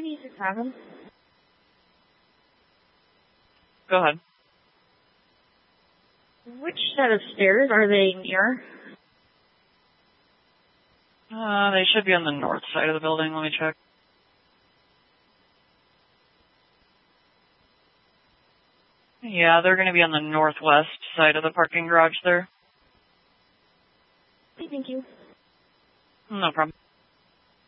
need to have them. Go ahead. Which set of stairs are they near? They should be on the north side of the building. Let me check. Yeah, they're going to be on the northwest side of the parking garage there. Okay, thank you. No problem.